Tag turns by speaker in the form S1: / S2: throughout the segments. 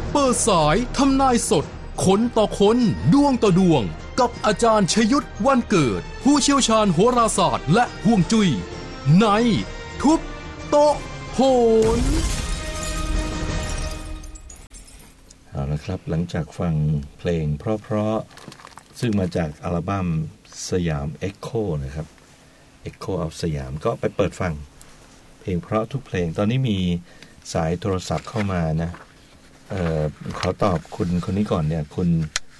S1: เปิดสายทำนายสดคนต่อคนดวงต่อดวงกับอาจารย์ชยุทธวันเกิดผู้เชี่ยวชาญโหราศาสตร์และฮวงจุ้ยในทุบโต๊ะโหน
S2: เอาละครับหลังจากฟังเพลงเพราะๆซึ่งมาจากอัลบั้มสยาม Echo นะครับ Echo of สยามก็ไปเปิดฟังเพลงเพราะทุกเพลงตอนนี้มีสายโทรศัพท์เข้ามานะขอตอบคุณคนนี้ก่อนเนี่ยคุณ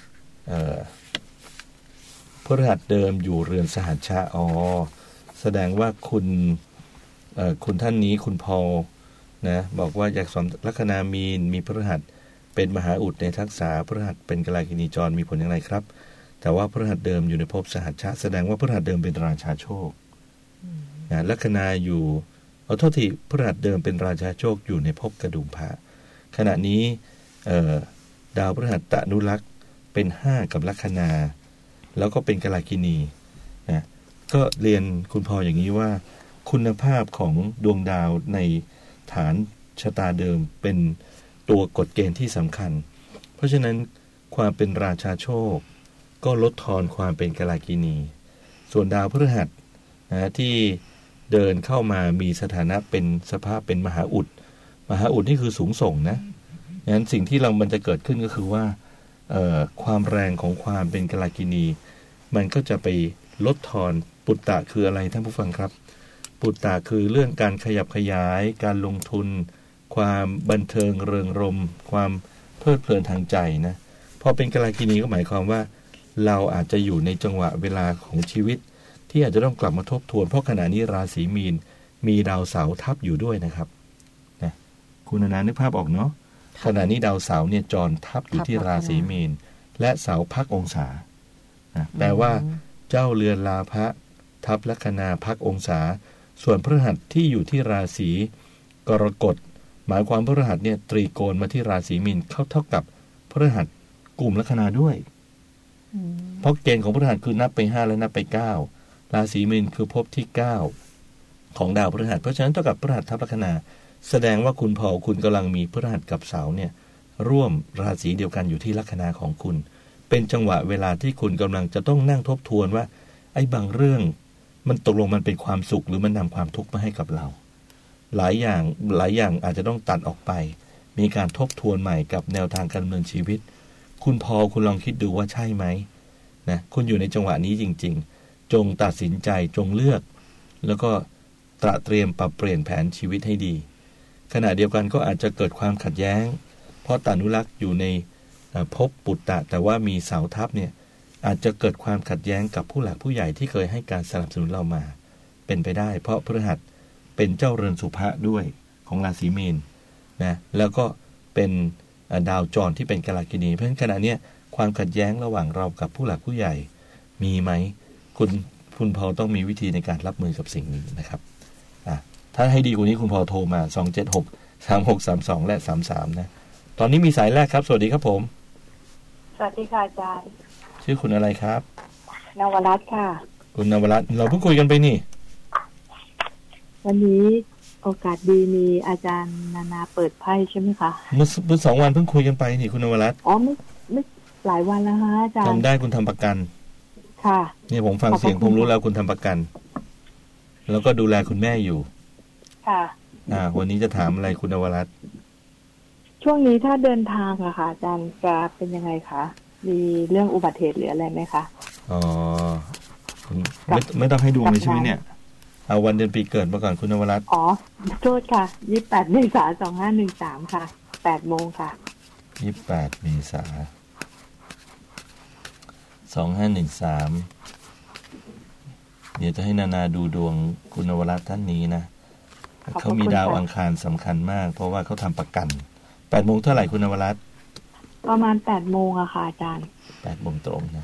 S2: พฤหัสเดิมอยู่เรือนสหัชชะแสดงว่าคุณท่านนี้คุณพอลนะบอกว่าอยากสอนลัคนามีพฤหัสเป็นมหาอุดในทักษะพฤหัสเป็นกาลกินีจรมีผลอย่างไรครับแต่ว่าพฤหัสเดิมอยู่ในภพสหัชชะแสดงว่าพฤหัสเดิมเป็นราชาโชคนะลัคนาอยู่โทษทีพฤหัสเดิมเป็นราชาโชคอยู่ในภพกระดุมพระขณะนี้ดาวพฤหัสตนุรักษ์เป็น5กับลัคนาแล้วก็เป็นกาลกินีนะก็เรียนคุณพออย่างนี้ว่าคุณภาพของดวงดาวในฐานชะตาเดิมเป็นตัวกฎเกณฑ์ที่สำคัญเพราะฉะนั้นความเป็นราชาโชคก็ลดทอนความเป็นกาลกินีส่วนดาวพฤหัสนะที่เดินเข้ามามีสถานะเป็นสภาพเป็นมหาอุดนี่คือสูงส่งนะงั้นสิ่งที่มันจะเกิดขึ้นก็คือว่าความแรงของความเป็นกาลกินีมันก็จะไปลดทอนปุตตะคืออะไรท่านผู้ฟังครับปุตตะคือเรื่องการขยับขยายการลงทุนความบันเทิงเริงรมย์ความเพลิดเพลินทางใจนะพอเป็นกาลกินีก็หมายความว่าเราอาจจะอยู่ในจังหวะเวลาของชีวิตที่อาจจะต้องกลับมาทบทวนเพราะขณะนี้ราศีมีนมีดาวเสาร์ทับอยู่ด้วยนะครับนะคุณอนันต์นึกภาพออกเนาะขณะนี้ดาวเสาร์เนี่ยจรทับอยู่ที่ราศีมีนและเสาร์พักองศานะแปลว่าเจ้าเรือนลาภะทับลัคนาพักองศาส่วนพฤหัสที่อยู่ที่ราศีกรกฎหมายความพฤหัสเนี่ยตรีโกณมาที่ราศีมีนเท่ากับพฤหัสกลุ่มลัคนาด้วยเพราะเกณฑ์ของพฤหัสคือนับไป5และนับไป9ราศีมีนคือภพที่9ของดาวพฤหัสเพราะฉะนั้นเท่ากับพฤหัสทับลัคนาแสดงว่าคุณพอคุณกำลังมีพฤหัสกับเสาร์เนี่ยร่วมราศีเดียวกันอยู่ที่ลัคนาของคุณเป็นจังหวะเวลาที่คุณกำลังจะต้องนั่งทบทวนว่าไอ้บางเรื่องมันตกลงมันเป็นความสุขหรือมันนำความทุกข์มาให้กับเราหลายอย่างอาจจะต้องตัดออกไปมีการทบทวนใหม่กับแนวทางการดำเนินชีวิตคุณพอคุณลองคิดดูว่าใช่ไหมนะคุณอยู่ในจังหวะนี้จริงๆจงตัดสินใจจงเลือกแล้วก็เตรียมปรับเปลี่ยนแผนชีวิตให้ดีขณะเดียวกันก็อาจจะเกิดความขัดแย้งเพราะตานุรักษ์อยู่ในภพปุตตะแต่ว่ามีเสาทับเนี่ยอาจจะเกิดความขัดแย้งกับผู้หลักผู้ใหญ่ที่เคยให้การสนับสนุนเรามาเป็นไปได้เพราะพฤหัสเป็นเจ้าเรือนสุภะด้วยของราศีมีนนะแล้วก็เป็นดาวจรที่เป็นกาลกินีเพราะฉะนั้นขณะนี้ความขัดแย้งระหว่างเรากับผู้หลักผู้ใหญ่มีไหมคุณพอต้องมีวิธีในการรับมือกับสิ่งนี้นะครับถ้าให้ดีกว่านี้คุณพอโทรมา2763632และ33นะตอนนี้มีสายแรกครับสวัสดีครับผม
S3: สวัสดีค่ะอาจารย์
S2: ชื่อคุณอะไรครับ
S3: นวรัตน์ค่ะ
S2: คุณนวรัตน์เราเพิ่งคุยกันไปนี่
S3: วันนี้โอกาสดีมีอาจารย์นาเปิดไพ่ใช่ไหมคะ
S2: เมื่อ2 วันเพิ่งคุยกันไปนี่คุณนวรัตน์
S3: ไม่หลายวันแล้วฮะอาจารย์
S2: ทำได้คุณทำประกัน
S3: ค่ะ
S2: นี่ผมฟังเสียงผมรู้แล้วคุณทำประกันแล้วก็ดูแลคุณแม่อยู่
S3: ค่ะ
S2: วันนี้จะถามอะไรคุณนวรัตน์
S3: ช่วงนี้ถ้าเดินทางอะค่ะอาจารย์จะเป็นยังไงคะมีเรื่องอุบัติเหตุหรืออะไรไหมคะ
S2: ไม่ต้องให้ดูเลยใช่ไหมเนี่ยเอาวันเดือนปีเกิดมาก่อนคุณนวรัตน์
S3: โทษค่ะ28 เมษายน 2513ค่ะ 8 โมงค่ะ
S2: 28 เมษายน 2513เดี๋ยวจะให้นาดูดวงคุณนวรัตน์ท่านนี้นะเขามีดาวอังคารสำคัญมากเพราะว่าเขาทำประกัน8 โมงเท่าไหร่คุณนวรัตน์
S3: ประมาณ8 โมงอะค่ะอาจารย์
S2: 8 โมงตรงนะ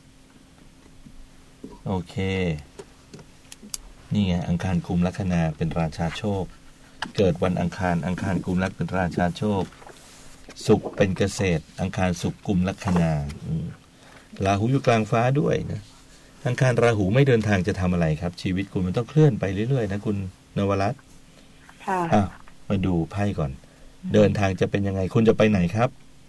S2: โอเคนี่ไงอังคารกุมลัคนาเป็นราชาโชคเกิดวันอังคารกุมลัคเป็นราชาโชคศุกร์เป็นเกษตรอังคารศุกร์กุมลัคนาราหูอยู่กลางฟ้าด้วยนะอังคารราหูไม่เดินทางจะทำอะไรครับชีวิตคุณมันต้องเคลื่อนไปเรื่อยๆนะคุณนวรัตน์
S3: ค่ะ
S2: มาดูไพ่ก่อนเดินทางจะเป็นยังไงคุณจะไปไหนครับ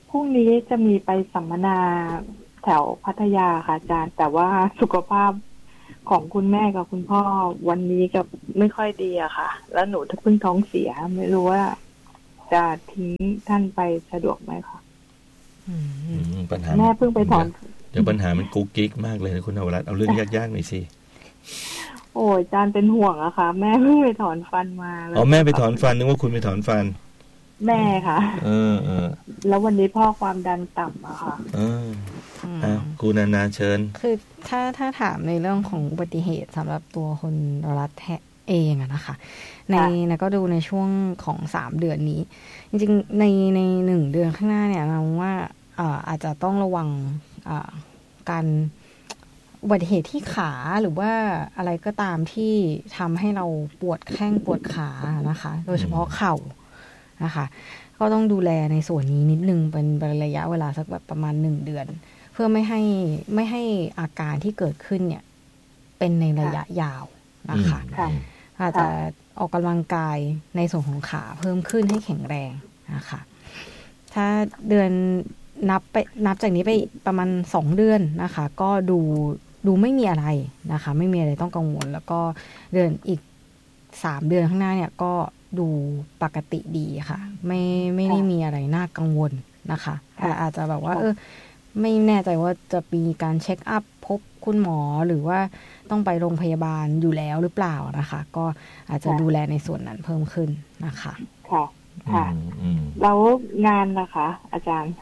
S3: พรุ่งนี้จะมีไปสัมมนาแถวพัทยาค่ะอาจารย์แต่ว่าสุขภาพของคุณแม่กับคุณพ่อวันนี้ก็ไม่ค่อยดีอะค่ะแล้วหนูเพิ่งท้องเสียไม่รู้ว่าจะทิ้งท่านไปสะดวกไหมคะ
S2: ปัญหา
S3: แม่เพิ่งไปถอน
S2: เดี๋ยวปัญหามันกุ๊กกิ๊กมากเลยนะคุณนวรัตน์เอาเรื่องยากๆหน่อยสิ
S3: โอ้ยอาจารย์เป็นห่วงอะค่ะแม่เพิ่งไปถอนฟันมา
S2: อ๋อแม่ไปถอนฟันนึกว่าคุณไปถอนฟัน
S3: ค่ะแล้ววันนี้พ่อความดันต่ำอะค่ะ
S2: คุณนาเชิญ
S4: คือถ้าถามในเรื่องของอุบัติเหตุสำหรับตัวคนรัฐเองอะนะคะในก็ดูในช่วงของ3 เดือนนี้จริงๆใน1 เดือนข้างหน้าเนี่ยเราว่าอาจจะต้องระวังการอุบัติเหตุที่ขาหรือว่าอะไรก็ตามที่ทำให้เราปวดแข้งปวดขานะคะโดยเฉพาะเข่านะคะก็ต้องดูแลในส่วนนี้นิดนึงเป็นระยะเวลาสักแบบประมาณ1 เดือนเพื่อไม่ให้อาการที่เกิดขึ้นเนี่ยเป็นในระยะยาวนะคะอาจจะออกกำลังกายในส่วนของขาเพิ่มขึ้นให้แข็งแรงนะคะถ้าเดือนนับจากนี้ไปประมาณ2 เดือนนะคะก็ดูไม่มีอะไรนะคะไม่มีอะไรต้องกังวลแล้วก็เดือนอีก3 เดือนข้างหน้าเนี่ยก็ดูปกติดีค่ะไม่ได้มีอะไรน่ากังวลนะคะแต่อาจจะแบบว่าไม่แน่ใจว่าจะมีการเช็คอัพพบคุณหมอหรือว่าต้องไปโรงพยาบาลอยู่แล้วหรือเปล่านะคะก็อาจจะดูแลในส่วนนั้นเพิ่มขึ้นนะคะ
S3: ค่ะแล้วงานนะคะอาจารย์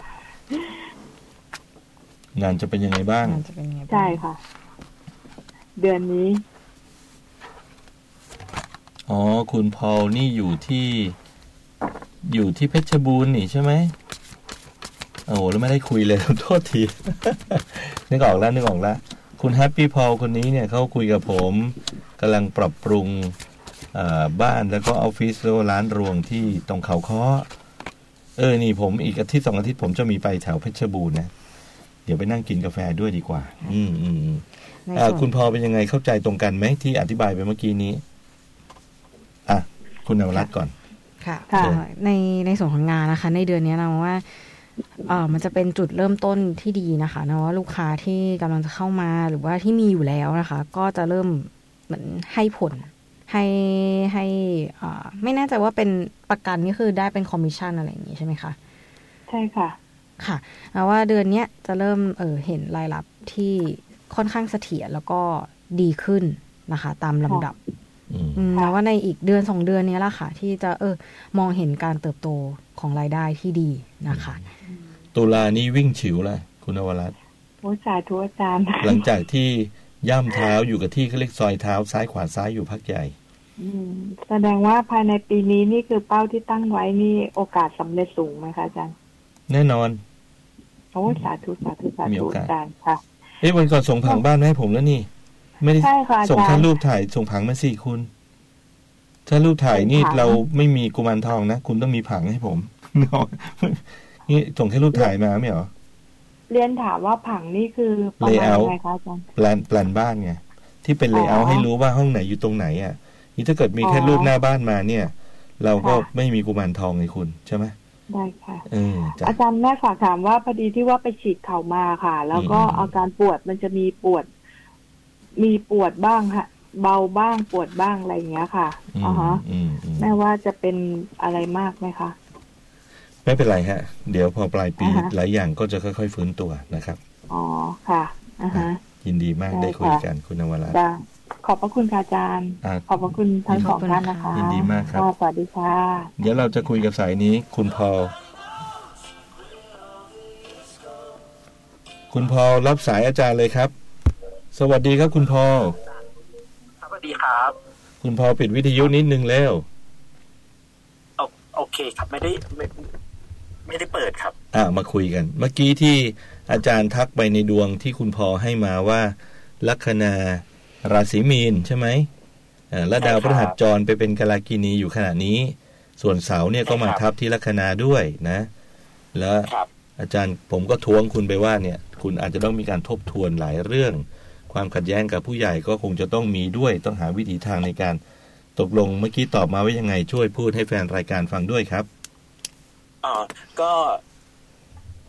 S2: งานจะเป็นยังไงบ้าง
S3: ใช่ค่ะเดือนนี้
S2: อ๋อคุณพอลนี่อยู่ที่เพชรบูรณ์นี่ใช่ไหมโอ้แล้วไม่ได้คุยเลยโทษทีนึกออกแล้วคุณแฮปปี้พอลคนนี้เนี่ยเขาคุยกับผมกำลังปรับปรุงบ้านแล้วก็ออฟฟิศแล้วร้านรวงที่ตรงเขาค้อนี่ผมอีกอาทิตย์2 อาทิตย์ผมจะมีไปแถวเพชรบูรณ์นะเดี๋ยวไปนั่งกินกาแฟด้วยดีกว่าคุณพอเป็นยังไงเข้าใจตรงกันไหมที่อธิบายไปเมื่อกี้นี้คุณนวรัตน์ก่อน
S4: ค่ะในส่วนของงานนะคะในเดือนนี้นะว่ามันจะเป็นจุดเริ่มต้นที่ดีนะคะนะว่าลูกค้าที่กำลังจะเข้ามาหรือว่าที่มีอยู่แล้วนะคะก็จะเริ่มเหมือนให้ผลให้ไม่แน่ใจว่าเป็นประกันนี่คือได้เป็นคอมมิชชั่นอะไรอย่างนี้ใช่ไหมคะ
S3: ใช่ค่ะ
S4: ค่ะแต่ว่าเดือนนี้จะเริ่มเห็นรายรับที่ค่อนข้างเสถียรแล้วก็ดีขึ้นนะคะตามลำดับแล้วว่าในอีก1-2 เดือนนี้ละค่ะที่จะมองเห็นการเติบโตของรายได้ที่ดีนะคะ
S2: ตุลานี้วิ่งฉิวเลยคุณนวรัตน์
S3: โอ้สาธุอาจารย์
S2: หลังจากที่ย่ำเท้าอยู่กับที่เขาเรียกซอยเท้าซ้ายขวาซ้ายอยู่พักใหญ่
S3: แสดงว่าภายในปีนี้นี่คือเป้าที่ตั้งไว้นี่โอกาสสำเร็จสูงไหมคะอาจารย์
S2: แน่นอน
S3: โอ้สาธุอาจารย์ค่ะ
S2: วันก่อนส่งผังบ้านมาให้ผมแล้วนี่ไม่ได้ส่งแค่รูปถ่ายส่งผังมา4 คุณถ้ารูปถ่ายนี่เราไม่มีกุมารทองนะคุณต้องมีผังให้ผมนี่ส่งแค่รูปถ่ายมาไม่เหรอ
S3: เรียนถามว่าผังนี่คือ
S2: ประมาณไหนคะอาจารย์แปลนบ้านไงที่เป็นเลเยอร์ให้รู้ว่าห้องไหนอยู่ตรงไหนนี่ถ้าเกิดมีแค่รูปหน้าบ้านมาเนี่ยเราก็ไม่มีกุมารทองไงคุณใช่ไหม
S3: ได้ค่ะอาจารย์แม่ฝากถามว่าพอดีที่ว่าไปฉีดเข่ามาค่ะแล้วก็อาการปวดมันจะมีปวดบ้างค่ะเบาบ้างปวดบ้างอะไรอย่างเงี้ยค่ะแม่ว่าจะเป็นอะไรมากไหมคะ
S2: ไม่เป็นไรฮะเดี๋ยวพอปลายปีหลายอย่างก็จะค่อยๆฟื้นตัวนะครับ
S3: อ๋อค่ะ
S2: ยินดีมากได้คุยกันคุณนวรัตน์
S3: ขอบพระคุณอาจารย์ขอบพระคุณทั้ง2 ท่านนะคะ
S2: ยินดีมากครับ
S3: สวัสดีค่ะ
S2: เดี๋ยวเราจะคุยกับสายนี้คุณพอลรับสายอาจารย์เลยครับสวัสดีครับคุณพอล
S5: สวัสดีครับ
S2: คุณพอลปิดวิทยุนิดนึงแล้ว
S5: โอเคครับไม่ได้เปิดครับ
S2: มาคุยกันเมื่อกี้ที่อาจารย์ทักไปในดวงที่คุณพอลให้มาว่าลัคนาราศีมีนใช่ไหมและดาวพฤหัสจรไปเป็นกาลกินีอยู่ขณะนี้ส่วนเสาร์เนี่ยก็มาทับที่ลัคนาด้วยนะแล้วอาจารย์ผมก็ท้วงคุณไปว่าเนี่ยคุณอาจจะต้องมีการทบทวนหลายเรื่องความขัดแย้งกับผู้ใหญ่ก็คงจะต้องมีด้วยต้องหาวิธีทางในการตกลงเมื่อกี้ตอบมาว่ายังไงช่วยพูดให้แฟนรายการฟังด้วยครับ
S5: ก็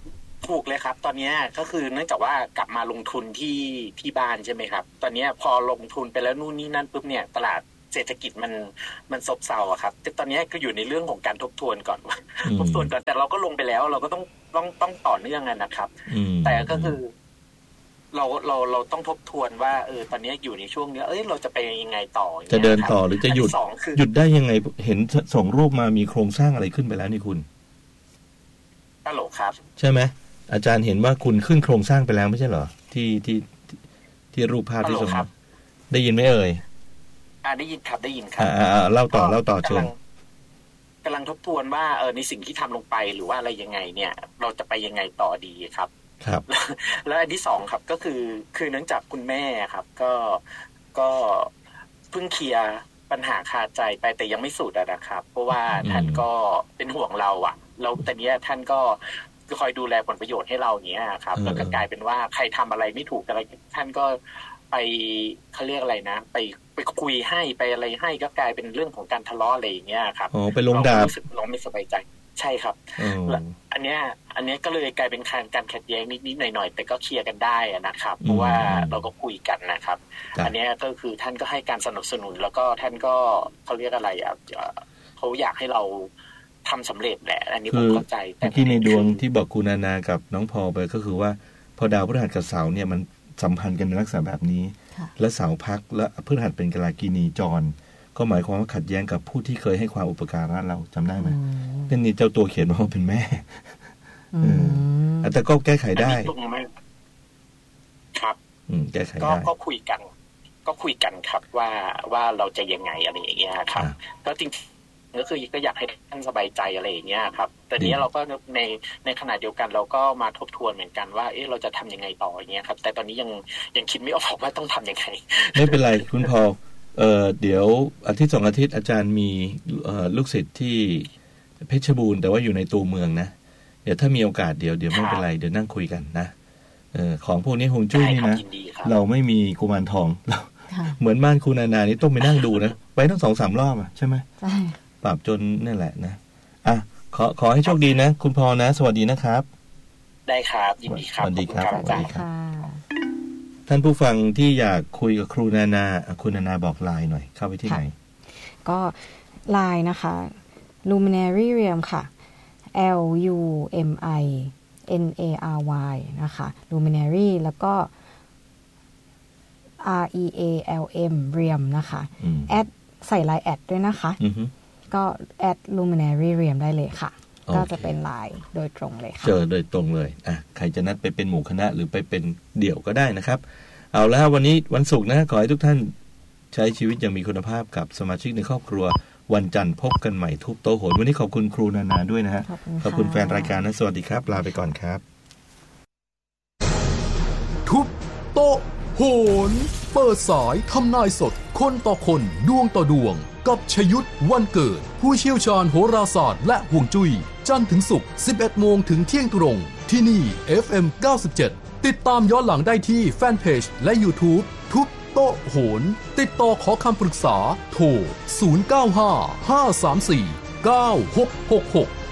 S5: ถูกเลยครับตอนนี้ก็คือเนื่องจากว่ากลับมาลงทุนที่บ้านใช่ไหมครับตอนนี้พอลงทุนไปแล้วนู่นนี่นั่นปุ๊บเนี่ยตลาดเศรษฐกิจมันซบเซาอะครับแต่ตอนนี้ก็อยู่ในเรื่องของการทบทวนก่อนทบทวนก่อนแต่เราก็ลงไปแล้วเราก็ต้องต่อเนื่องกันนะครับแต่ก็คือเราต้องทบทวนว่าตอนนี้อยู่ในช่วงนี้เราจะไปยังไงต่อ
S2: จะเดินต่อหรือจะหยุดได้ยังไงเห็นส่งรูปมามีโครงสร้างอะไรขึ้นไปแล้วนี่คุณ
S5: ฮัลโหลครับ
S2: ใช่ไหมอาจารย์เห็นว่าคุณขึ้นโครงสร้างไปแล้วไม่ใช่เหรอที่รูปภาพที่ส่งมาได้ยินไหมเอ่ย
S5: ได้ยินครับได้ยินครับ
S2: เล่าต่อเชิญ
S5: กำลังทบทวนว่าในสิ่งที่ทำลงไปหรือว่าอะไรยังไงเนี่ยเราจะไปยังไงต่อดีครับ
S2: ครับ
S5: แล้วอันที่สองครับก็คือเนื่องจากคุณแม่ครับก็เพิ่งเคลียร์ปัญหาคาใจไปแต่ยังไม่สุดนะครับเพราะว่าท่านก็เป็นห่วงเราอ่ะแล้วแต่เนี้ยท่านก็คอยดูแลผลประโยชน์ให้เราเนี้ยครับแล้วก็กลายเป็นว่าใครทำอะไรไม่ถูกอะไรท่านก็ไปเขาเรียกอะไรนะไปคุยให้ไปอะไรให้ก็กลายเป็นเรื่องของการทะเลาะอะไรอย่างเงี้ยครับ
S2: ไปลงดาบ
S5: รู้สึกเราไม่สบายใจใช่ครับอันเนี้ยก็เลยกลายเป็นการขัดแย้งนิดๆหน่อยๆแต่ก็เคลียร์กันได้นะครับเพราะว่าเราก็คุยกันนะครับอันเนี้ยก็คือท่านก็ให้การสนับสนุนแล้วก็ท่านก็เขาเรียกอะไรเขาอยากให้เราทำสำเร็จแหละอันนี้ผมเข้าใจ
S2: แต่ที่ในดวงที่บอกคุณนานากับน้องพอไปก็คือว่าพอดาวพฤหัสกับเสาร์เนี่ยมันสัมพันธ์กันในลักษณะแบบนี้และเสาร์พักและพฤหัสเป็นกาลกิณีจรก็หมายความว่าขัดแย้งกับผู้ที่เคยให้ความอุปการะเราจำได้ไหมนี่เจ้าตัวเขียนว่าเป็นแม่แต่ก็แก้ไขได้
S5: ครับ
S2: แก้ไขได้
S5: ก็คุยกันครับว่าเราจะยังไงอะไรอย่างเงี้ยครับก็จริงก็คือก็อยากให้ท่านสบายใจอะไรอย่างเงี้ยครับแต่นี้เราก็ในขณะเดียวกันเราก็มาทบทวนเหมือนกันว่าเราจะทำยังไงต่ออย่างเงี้ยครับแต่ตอนนี้ยังคิดไม่ออกว่าต้องทำยังไง
S2: ไม่เป็นไรคุณพอเดี๋ยวอาทิตย์2อาทิตย์อาจารย์มีลูกศิษย์ที่เพชรบูรณ์แต่ว่าอยู่ในตัวเมืองนะเดี๋ยวถ้ามีโอกาสเดี๋ยวไม่เป็นไรเดี๋ยวนั่งคุยกันนะของพวกนี้ฮวงจุ้ยนี่นะเราไม่มีกุมารทองเราเหมือนบ้านคุณนานานี่ต้องไปนั่งดูนะไปทั้ง 2-3 รอบใช่ไหมใช่ปรับจนนั่นแหละนะขอให้โชคดีนะคุณพอนะสวัสดีนะครับ
S5: ได้ครับยินดีครับ
S2: สวัสดีครับสวัสดีครับท่านผู้ฟังที่อยากคุยกับครูนานาคุณนานาบอกไลน์หน่อยเข้าไปที่ไหน
S4: ก็ไลน์นะคะ Luminary Realm ค่ะ LUMINARY นะคะ Luminary แล้วก็ REALM Realm นะคะแอดใส่ไลน์แอดด้วยนะคะก็แอด Luminary Realm ได้เลยค่ะก็จะเป็นไลน์โดยตรงเลยค่ะ
S2: เจอโดยตรงเลยใครจะนัดไปเป็นหมู่คณะหรือไปเป็นเดี่ยวก็ได้นะครับเอาแล้ววันนี้วันศุกร์นะขอให้ทุกท่านใช้ชีวิตอย่างมีคุณภาพกับสมาชิกในครอบครัววันจันทร์พบกันใหม่ทุบโต๊ะโหนวันนี้ขอบคุณครูนานาด้วยนะฮะขอบคุณแฟนรายการนะสวัสดีครับลาไปก่อนครับ
S1: ทุบโต๊ะโหนเปิดสายทำนายสดคนต่อคนดวงต่อดวงกับชยุทธวันเกิดผู้เชี่ยวชาญโหราศาสตร์และห่วงจุ้ยจันทร์ถึงศุกร์ 11 โมงถึงเที่ยงตรงที่นี่ FM 97ติดตามย้อนหลังได้ที่แฟนเพจและ YouTube ทุบโต๊ะโหนติดต่อขอคำปรึกษาโทร 0955349666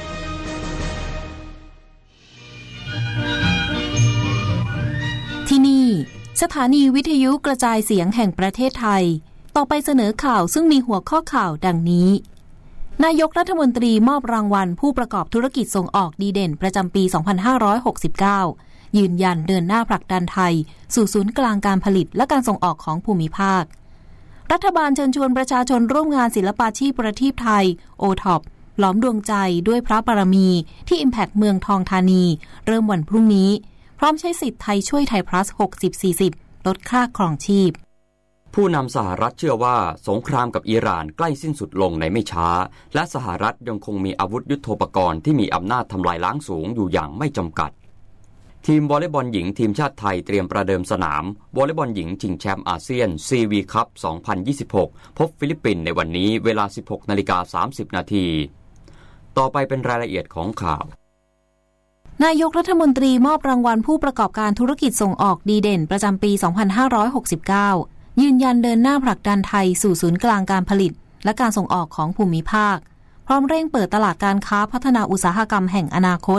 S6: ที่นี่สถานีวิทยุกระจายเสียงแห่งประเทศไทยต่อไปเสนอข่าวซึ่งมีหัวข้อข่าวดังนี้นายกรัฐมนตรีมอบรางวัลผู้ประกอบธุรกิจส่งออกดีเด่นประจำปี 2569 ยืนยันเดินหน้าผลักดันไทยสู่ศูนย์กลางการผลิตและการส่งออกของภูมิภาครัฐบาลเชิญชวนประชาชนร่วมงานศิลปาชีพประทีปไทย O-TOP ล้อมดวงใจด้วยพระบารมีที่ Impact เมืองทองธานีเริ่มวันพรุ่งนี้พร้อมใช้สิทธิ์ไทยช่วยไทย plus 60-40 ลดค่าครองชีพ
S7: ผู้นำสหรัฐเชื่อว่าสงครามกับอิหร่านใกล้สิ้นสุดลงในไม่ช้าและสหรัฐยังคงมีอาวุธยุทโธปกรณ์ที่มีอำนาจทำลายล้างสูงอยู่อย่างไม่จำกัดทีมวอลเลย์บอลหญิงทีมชาติไทยเตรียมประเดิมสนามวอลเลย์บอลหญิงชิงแชมป์อาเซียน CV Cup 2026 พบฟิลิปปินส์ในวันนี้เวลา 16:30 น.ต่อไปเป็นรายละเอียดของข่าวน
S6: ายกรัฐมนตรีมอบรางวัลผู้ประกอบการธุรกิจส่งออกดีเด่นประจำปี 2569 ยืนยันเดินหน้าผลักดันไทยสู่ศูนย์กลางการผลิตและการส่งออกของภูมิภาคพร้อมเร่งเปิดตลาดการค้าพัฒนาอุตสาหกรรมแห่งอนาคต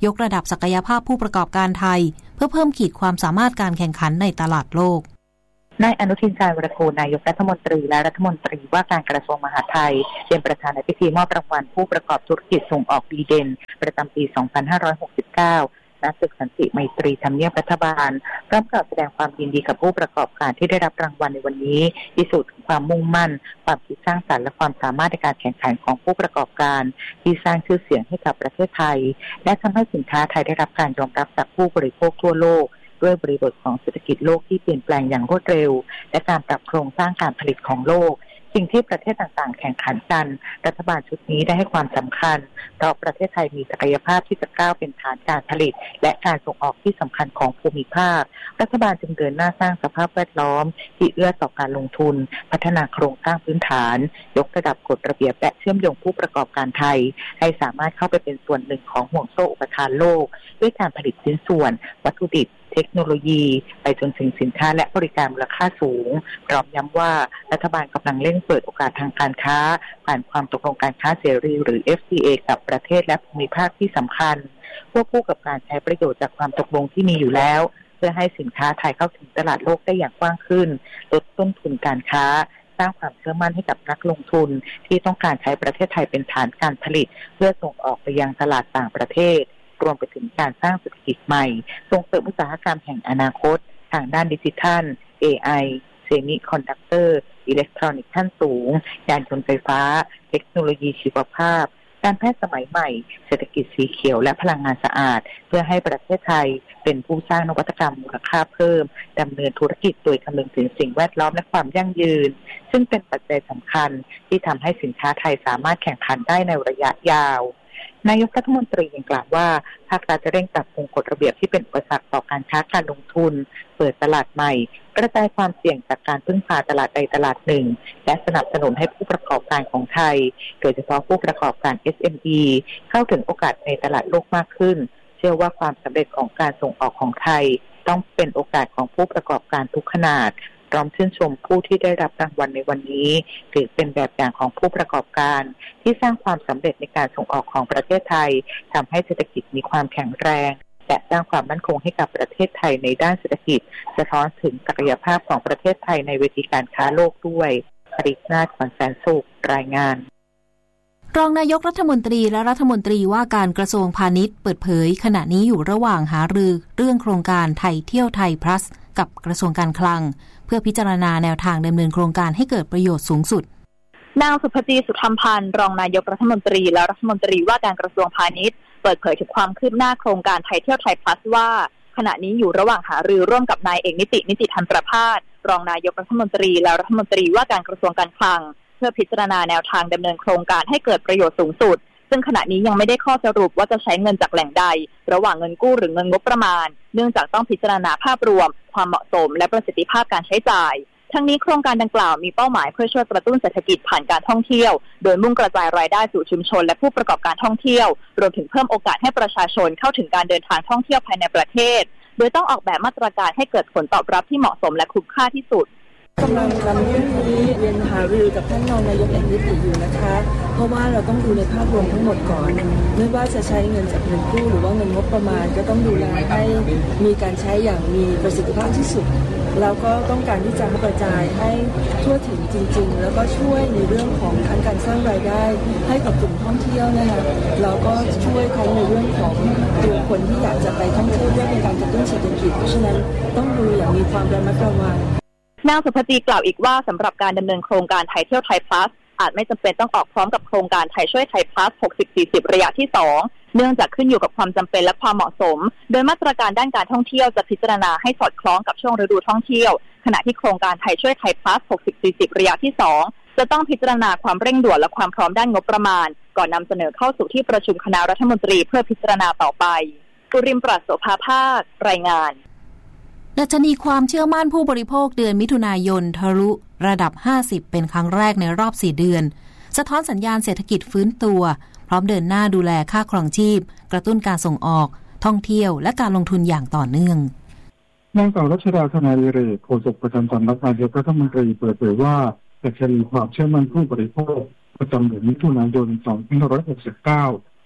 S6: ยกระดับศักยภาพผู้ประกอบการไทยเพื่อเพิ่มขีดความสามารถการแข่งขันในตลาดโลก
S8: นายอนุทินชาญวิรากูลนายกรัฐมนตรีและรัฐมนตรีว่าการกระทรวงมหาดไทยเป็นประธานในพิธีมอบรางวัลผู้ประกอบธุรกิจส่งออกดีเด่นประจำปี 2569 ณ ตึกสันติไมตรีทำเนียบรัฐบาลพร้อมกับแสดงความยินดีกับผู้ประกอบการที่ได้รับรางวัลในวันนี้พิสูจน์ถึงความมุ่งมั่นความคิดสร้างสรรค์และความสามารถในการแข่งขันของผู้ประกอบการที่สร้างชื่อเสียงให้กับประเทศไทยและทำให้สินค้าไทยได้รับการยอมรับจากผู้บริโภคทั่วโลกด้วยบริบทของเศรษฐกิจโลกที่เปลี่ยนแปลงอย่างรวดเร็วและการปรับโครงสร้างการผลิตของโลกสิ่งที่ประเทศต่างๆแข่งขันกันรัฐบาลชุดนี้ได้ให้ความสำคัญเพราะประเทศไทยมีศักยภาพที่จะก้าวเป็นฐานการผลิตและการส่งออกที่สำคัญของภูมิภาครัฐบาลจึงเดินหน้าสร้างสภาพแวดล้อมที่เอื้อต่อการลงทุนพัฒนาโครงสร้างพื้นฐานยกระดับกฎระเบียบและเชื่อมโยงผู้ประกอบการไทยให้สามารถเข้าไปเป็นส่วนหนึ่งของห่วงโซ่อุปทานโลกด้วยการผลิตชิ้นส่วนวัตถุดิบเทคโนโลยีไปจนถึงสินค้าและบริการมูลค่าสูงพร้อมย้ำว่ารัฐบาลกำลังเร่งเปิดโอกาสทางการค้าผ่านความตกลงการค้าเสรีหรือ FTA กับประเทศและภูมิภาคที่สำคัญควบคู่กับการใช้ประโยชน์จากความตกลงที่มีอยู่แล้วเพื่อให้สินค้าไทยเข้าถึงตลาดโลกได้อย่างกว้างขึ้นลดต้นทุนการค้าสร้างความเชื่อมั่นให้กับนักลงทุนที่ต้องการใช้ประเทศไทยเป็นฐานการผลิตเพื่อส่งออกไปยังตลาดต่างประเทศรวมไปถึงการสร้างเศรษฐกิจใหม่ส่งเสริมอุตสาหกรรมแห่งอนาคตทางด้านดิจิทัล AI เซมิคอนดักเตอร์อิเล็กทรอนิกส์ขั้นสูงยานยนต์ไฟฟ้าเทคโนโลยีชีวภาพการแพทย์สมัยใหม่เศรษฐกิจสีเขียวและพลังงานสะอาดเพื่อให้ประเทศไทยเป็นผู้สร้างนวัตกรรมมูลค่าเพิ่มดำเนินธุรกิจโดยคำนึงถึงสิ่งแวดล้อมและความยั่งยืนซึ่งเป็นปัจจัยสำคัญที่ทำให้สินค้าไทยสามารถแข่งขันได้ในระยะยาวนายกรัฐมนตรียังกล่าวว่าภาครัฐจะเร่งปรับปรุงกฎระเบียบที่เป็นอุปสรรคต่อการค้าการลงทุนเปิดตลาดใหม่กระจายความเสี่ยงจากการพึ่งพาตลาดใดตลาดหนึ่งและสนับสนุนให้ผู้ประกอบการของไทยโดยเฉพาะผู้ประกอบการ SME เข้าถึงโอกาสในตลาดโลกมากขึ้นเชื่อว่าความสำเร็จของการส่งออกของไทยต้องเป็นโอกาสของผู้ประกอบการทุกขนาดพร้อมชื่นชมผู้ที่ได้รับรางวัลในวันนี้ถือเป็นแบบอย่างของผู้ประกอบการที่สร้างความสำเร็จในการส่งออกของประเทศไทยทำให้เศรษฐกิจมีความแข็งแรงและสร้างความมั่นคงให้กับประเทศไทยในด้านเศรษฐกิจสะท้อนถึงศักยภาพของประเทศไทยในเวทีการค้าโลกด้วยปริศนาถ ขวัญแสนสุขรายงาน
S6: รองนายกรัฐมนตรีและรัฐมนตรีว่าการกระทรวงพาณิชย์เปิดเผยขณะนี้อยู่ระหว่างหารือเรื่องโครงการไทยเที่ยวไทย plus กับกระทรวงการคลังเพื่อพิจารณาแนวทางดำเนินโครงการให้เกิดประโยชน์สูงสุด
S9: นางสุภจีสุธรรมพันธ์รองนายกรัฐมนตรีและรัฐมนตรีว่าการกระทรวงพาณิชย์เปิดเผยถึงความคืบหน้าโครงการไทยเที่ยวไทย plus ว่าขณะนี้อยู่ระหว่างหารือร่วมกับนายเอกนิติทันประภาสรองนายกรัฐมนตรีและรัฐมนตรีว่าการกระทรวงการคลังเพื่อพิจารณาแนวทางดำเนินโครงการให้เกิดประโยชน์สูงสุดซึ่งขณะนี้ยังไม่ได้ข้อสรุปว่าจะใช้เงินจากแหล่งใดระหว่างเงินกู้หรือเงินงบประมาณเนื่องจากต้องพิจารณาภาพรวมความเหมาะสมและประสิทธิภาพการใช้จ่ายทั้งนี้โครงการดังกล่าวมีเป้าหมายเพื่อช่วยกระตุ้นเศรษฐกิจผ่านการท่องเที่ยวโดยมุ่งกระจายรายได้สู่ชุมชนและผู้ประกอบการท่องเที่ยวรวมถึงเพิ่มโอกาสให้ประชาชนเข้าถึงการเดินทางท่องเที่ยวภายในประเทศโดยต้องออกแบบมาตรการให้เกิดผลตอบรับที่เหมาะสมและคุ้มค่าที่สุด
S10: กำลังนำเรื่องนี้เรียนหารือกับท่านรองนายกเอกนิติอยู่นะคะเพราะว่าเราต้องดูในภาพรวมทั้งหมดก่อนไม่ว่าจะใช้เงินจากเงินกู้หรือว่าเงินงบประมาณก็ต้องดูแลให้มีการใช้อย่างมีประสิทธิภาพที่สุดแล้วก็ต้องการที่จะกระจายให้ทั่วถึงจริงๆแล้วก็ช่วยในเรื่องของทั้งการสร้างรายได้ให้กับกลุ่มท่องเที่ยวนะคะแล้วก็ช่วยทั้งในเรื่องของตัวคนที่อยากจะไปท่องเที่ยวด้วยในการกระตุ้นเศรษฐกิจเพราะฉะนั้นต้องดูอย่างมีความระมัดระวัง
S9: นางสุภจีกล่าวอีกว่าสำหรับการดำเนินโครงการไทยเที่ยวไทย plus อาจไม่จำเป็นต้องออกพร้อมกับโครงการไทยช่วยไทย plus 60-40 ระยะที่ 2 เนื่องจากขึ้นอยู่กับความจำเป็นและความเหมาะสมโดยมาตรการด้านการท่องเที่ยวจะพิจารณาให้สอดคล้องกับช่วงฤดูท่องเที่ยวขณะที่โครงการไทยช่วยไทย plus 60-40 ระยะที่ 2 จะต้องพิจารณาความเร่งด่วนและความพร้อมด้านงบประมาณก่อนนำเสนอเข้าสู่ที่ประชุมคณะรัฐมนตรีเพื่อพิจารณาต่อไปกุริมปราศโสภาภาครายงาน
S6: ดัชนีความเชื่อมั่นผู้บริโภคเดือนมิถุนายนทะลุระดับ50เป็นครั้งแรกในรอบ4เดือนสะท้อนสัญญาณเศรษฐกิจฟื้นตัวพร้อมเดินหน้าดูแลค่าครองชีพกระตุ้นการส่งออกท่องเที่ยวและการลงทุนอย่างต่อเนื่อง
S11: นางสาวรัชดาธนาดิเรกโฆษกประจำสำนักนายกรัฐมนตรีเปิดเผยว่าดัชนีความเชื่อมั่นผู้บริโภคประจำเดือนมิถุนายน2569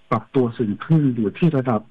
S11: ปรับตัวสูงขึ้นอยู่ที่ระดับ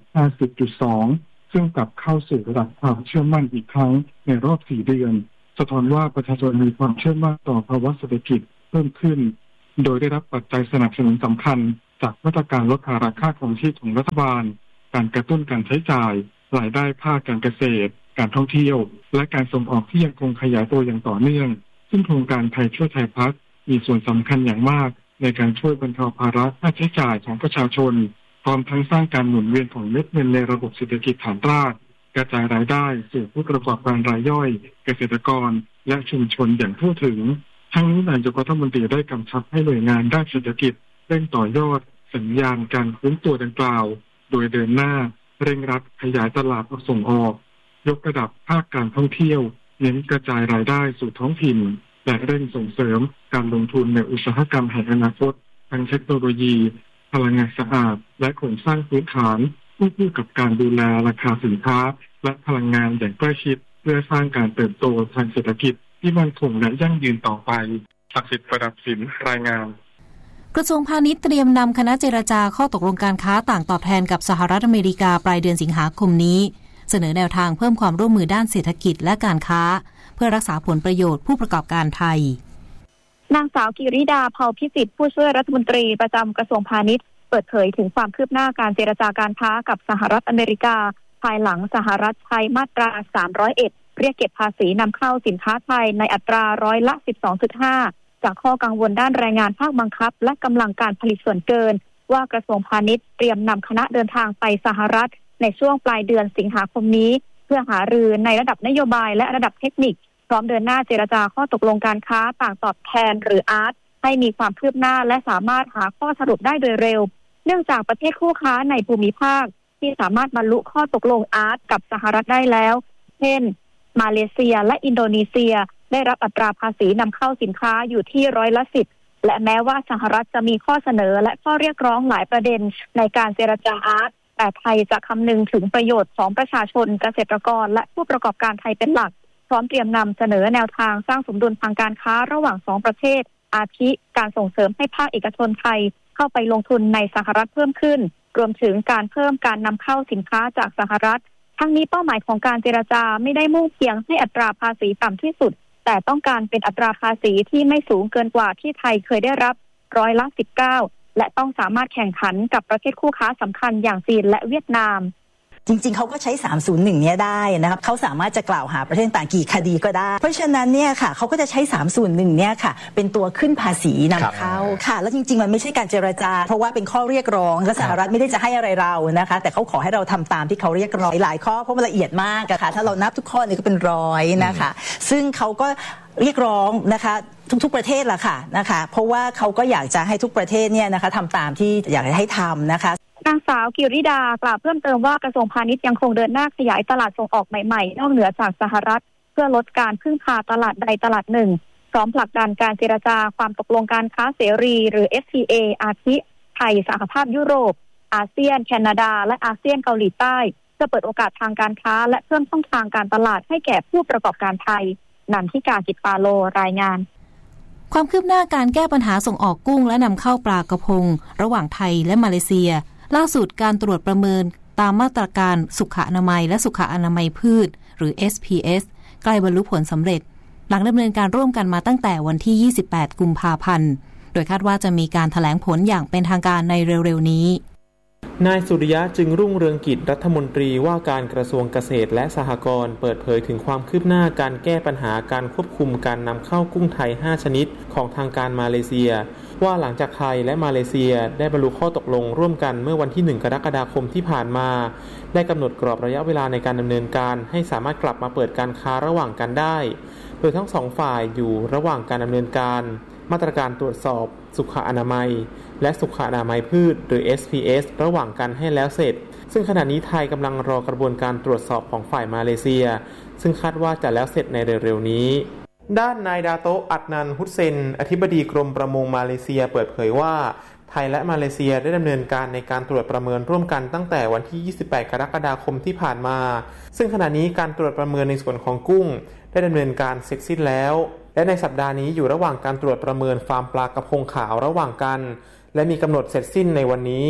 S11: 50.2 ซึ่งกลับเข้าสู่ระดับความเชื่อมั่นอีกครั้งในรอบ4 เดือนสะท้อนว่าประชาชนมีความเชื่อมั่นต่อภาวะเศรษฐกิจเพิ่มขึ้นโดยได้รับปัจจัยสนับสนุนสำคัญจากมาตรการลดภาระค่าครองชีพของรัฐบาลการกระตุ้นการใช้จ่ายรายได้ภาคการเกษตรการท่องเที่ยวและการส่งออกที่ยังคงขยายตัวอย่างต่อเนื่องซึ่งโครงการไทยช่วยไทยพัฒน์มีส่วนสำคัญอย่างมากในการช่วยบรรเทาภาระค่าใช้จ่ายของประชาชนพร้อมทั้งสร้างการหมุนเวียนของเม็ดเงินในระบบเศรษฐกิจฐานรากกระจายรายได้สู่ผู้ประกอบการรายย่อยเกษตรกรและชุมชนอย่างทั่วถึงทั้งนี้นายกรัฐมนตรีได้กำชับให้หน่วยงานด้านเศรษฐกิจเร่งต่อยอดสัญญาณการฟื้นตัวดังกล่าวโดยเดินหน้าเร่งรัดขยายตลาดส่งออกยกระดับภาคการท่องเที่ยวเน้นกระจายรายได้สู่ท้องถิ่นและเร่งส่งเสริมการลงทุนในอุตสาหกรรมแห่งอนาคตทั้งเทคโนโลยีพลังงานสะอาดและโครงสร้างพื้นฐานคู่กับการดูแลราคาสินค้าและพลังงานอย่างใกล้ชิดเพื่อสร้างการเติบโตทางเศรษฐกิจที่มั่นคงและยั่งยืนต่อไปศักดิ์สิทธิ์ประดับสินรายงาน
S6: กระทรวงพาณิชย์เตรียมนำคณะเจรจาข้อตกลงการค้าต่างตอบแทนกับสหรัฐอเมริกาปลายเดือนสิงหาคมนี้เสนอแนวทางเพิ่มความร่วมมือด้านเศรษฐกิจและการค้าเพื่อรักษาผลประโยชน์ผู้ประกอบการไทย
S9: นางสาวกิริดาเผ่าพิสิทธิ์ผู้ช่วยรัฐมนตรีประจำกระทรวงพาณิชย์เปิดเผยถึงความคืบหน้าการเจรจาการค้ากับสหรัฐอเมริกาภายหลังสหรัฐใช้มาตรา301เรียกเก็บภาษีนำเข้าสินค้าไทยในอัตราร้อยละ 12.5 จากข้อกังวลด้านแรงงานภาคบังคับและกำลังการผลิตส่วนเกินว่ากระทรวงพาณิชย์เตรียมนำคณะเดินทางไปสหรัฐในช่วงปลายเดือนสิงหาคมนี้เพื่อหารือในระดับนโยบายและระดับเทคนิคพร้อมเดินหน้าเจรจาข้อตกลงการค้าต่างตอบแทนหรืออาร์ตให้มีความคืบหน้าและสามารถหาข้อสรุปได้โดยเร็วเนื่องจากประเทศคู่ค้าในภูมิภาคที่สามารถบรรลุข้อตกลงอาร์ตกับสหรัฐได้แล้วเช่นมาเลเซียและอินโดนีเซียได้รับอัตราภาษีนำเข้าสินค้าอยู่ที่ร้อยละ 10และแม้ว่าสหรัฐจะมีข้อเสนอและข้อเรียกร้องหลายประเด็นในการเจรจาอาร์ตแต่ไทยจะคำนึงถึงประโยชน์ของประชาชนเกษตรกรและผู้ประกอบการไทยเป็นหลักพร้อมเตรียมนำเสนอแนวทางสร้างสมดุลทางการค้าระหว่าง2ประเทศอาทิการส่งเสริมให้ภาคเอกชนไทยเข้าไปลงทุนในสหรัฐเพิ่มขึ้นรวมถึงการเพิ่มการนำเข้าสินค้าจากสหรัฐทั้งนี้เป้าหมายของการเจรจาไม่ได้มุ่งเพียงให้อัตราภาษีต่ำที่สุดแต่ต้องการเป็นอัตราภาษีที่ไม่สูงเกินกว่าที่ไทยเคยได้รับร้อยละ 19และต้องสามารถแข่งขันกับประเทศคู่ค้าสำคัญอย่างจีนและเวียดนาม
S12: จริงๆเขาก็ใช้301เนี่ยได้นะครับเขาสามารถจะกล่าวหาประเทศต่างกี่คดีก็ได้เพราะฉะนั้นเนี่ยค่ะเขาก็จะใช้301เนี่ยค่ะเป็นตัวขึ้นภาษีนำเข้าค่ะแล้วจริงๆมันไม่ใช่การเจรจาเพราะว่าเป็นข้อเรียกร้องและสหรัฐไม่ได้จะให้อะไรเรานะคะแต่เขาขอให้เราทำตามที่เขาเรียกร้องหลายข้อเพราะมันละเอียดมากอะค่ะถ้าเรานับทุกข้อนี่ก็เป็น100นะคะซึ่งเขาก็เรียกร้องนะคะทุกๆประเทศละค่ะนะคะเพราะว่าเขาก็อยากจะให้ทุกประเทศเนี่ยนะคะทำตามที่อยากให้ทำนะคะ
S9: นางสาวกิริดากล่าวเพิ่มเติมว่ากระทรวงพาณิชย์ยังคงเดินหน้าขยายตลาดส่งออกใหม่ๆนอกเหนือจากสหรัฐเพื่อลดการพึ่งพาตลาดใดตลาดหนึ่งพร้อมผลักดันการเจรจาความตกลงการค้าเสรีหรือ FTA อาทิไทยสหภาพยุโรปอาเซียนแคนาดาและอาเซียนเกาหลีใต้เพื่อเปิดโอกาสทางการค้าและเพิ่มช่องทางการตลาดให้แก่ผู้ประกอบการไทยนันทิกาจิตปาโลรายงาน
S6: ความคืบหน้าการแก้ปัญหาส่งออกกุ้งและนำเข้าปลากระพงระหว่างไทยและมาเลเซียล่าสุดการตรวจประเมินตามมาตรการสุขอนามัยและสุขอนามัยพืชหรือ SPS ใกล้บรรลุผลสำเร็จหลังดำเนินการร่วมกันมาตั้งแต่วันที่28กุมภาพันธ์โดยคาดว่าจะมีการแถลงผลอย่างเป็นทางการในเร็วๆนี้
S13: นายสุริยะจึงรุ่งเรืองกิจรัฐมนตรีว่าการกระทรวงเกษตรและสหกรณ์เปิดเผยถึงความคืบหน้าการแก้ปัญหาการควบคุมการนำเข้ากุ้งไทย5ชนิดของทางการมาเลเซียว่าหลังจากไทยและมาเลเซียได้บรรลุข้อตกลงร่วมกันเมื่อวันที่1กรกฎาคมที่ผ่านมาได้กำหนดกรอบระยะเวลาในการดำเนินการให้สามารถกลับมาเปิดการค้าระหว่างกันได้โดยทั้งสองฝ่ายอยู่ระหว่างการดำเนินการมาตรการตรวจสอบสุขอนามัยและสุขอนามัยพืชหรือ SPS ระหว่างกันให้แล้วเสร็จซึ่งขณะนี้ไทยกำลังรอกระบวนการตรวจสอบของฝ่ายมาเลเซียซึ่งคาดว่าจะแล้วเสร็จในเร็วๆนี้ด้านนายดาโตะอัดนันฮุสเซนอธิบดีกรมประมงมาเลเซียเปิดเผยว่าไทยและมาเลเซียได้ดำเนินการในการตรวจประเมินร่วมกันตั้งแต่วันที่28กรกฎาคมที่ผ่านมาซึ่งขณะนี้การตรวจประเมินในส่วนของกุ้งได้ดำเนินการเสร็จสิ้นแล้วและในสัปดาห์นี้อยู่ระหว่างการตรวจประเมินฟาร์มปลากระพงขาวระหว่างกันและมีกำหนดเสร็จสิ้นในวันนี้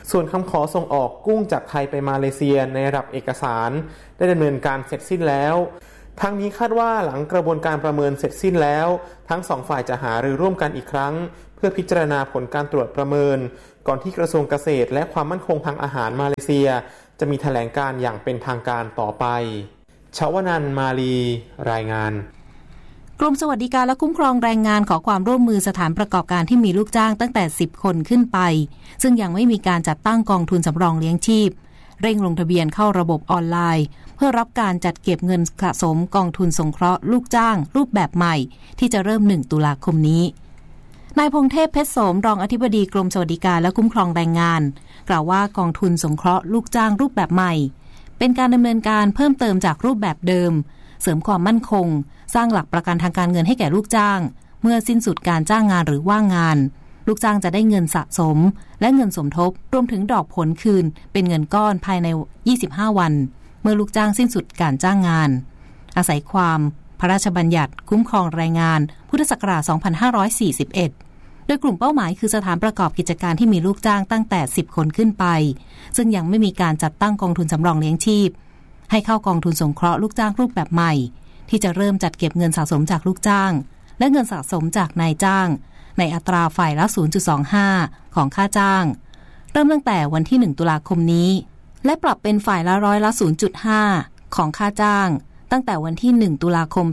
S13: ส่วนคำขอส่งออกกุ้งจากไทยไปมาเลเซียในระดับเอกสารได้ดำเนินการเสร็จสิ้นแล้วทั้งนี้คาดว่าหลังกระบวนการประเมินเสร็จสิ้นแล้วทั้งสองฝ่ายจะหารือร่วมกันอีกครั้งเพื่อพิจารณาผลการตรวจประเมินก่อนที่กระทรวงเกษตรและความมั่นคงทางอาหารมาเลเซียจะมีแถลงการอย่างเป็นทางการต่อไปชวนันท์ มาลีรายงาน
S6: กรมสวัสดิการและคุ้มครองแรงงานขอความร่วมมือสถานประกอบการที่มีลูกจ้างตั้งแต่10 คนขึ้นไปซึ่งยังไม่มีการจัดตั้งกองทุนสำรองเลี้ยงชีพเร่งลงทะเบียนเข้าระบบออนไลน์เพื่อรับการจัดเก็บเงินสะสมกองทุนสงเคราะห์ลูกจ้างรูปแบบใหม่ที่จะเริ่ม1 ตุลาคมนี้นายพงเทพเพชรโสมรองอธิบดีกรมสวัสดิการและคุ้มครองแรงงานกล่าวว่ากองทุนสงเคราะห์ลูกจ้างรูปแบบใหม่เป็นการดำเนินการเพิ่มเติมจากรูปแบบเดิมเสริมความมั่นคงสร้างหลักประกันทางการเงินให้แก่ลูกจ้างเมื่อสิ้นสุดการจ้างงานหรือว่างงานลูกจ้างจะได้เงินสะสมและเงินสมทบรวมถึงดอกผลคืนเป็นเงินก้อนภายใน25 วันเมื่อลูกจ้างสิ้นสุดการจ้างงานอาศัยความพระราชบัญญัติคุ้มครองแรงงานพุทธศักราช 2541 โดยกลุ่มเป้าหมายคือสถานประกอบกิจการที่มีลูกจ้างตั้งแต่10 คนขึ้นไปซึ่งยังไม่มีการจัดตั้งกองทุนสำรองเลี้ยงชีพให้เข้ากองทุนสงเคราะห์ลูกจ้างรูปแบบใหม่ที่จะเริ่มจัดเก็บเงินสะสมจากลูกจ้างและเงินสะสมจากนายจ้างในอัตราฝ่ายละ 0.25 ของค่าจ้างเริ่มตั้งแต่วันที่1 ตุลาคมนี้และปรับเป็นฝ่ายละร้อยละ 0.5 ของค่าจ้างตั้งแต่วันที่1 ตุลาคม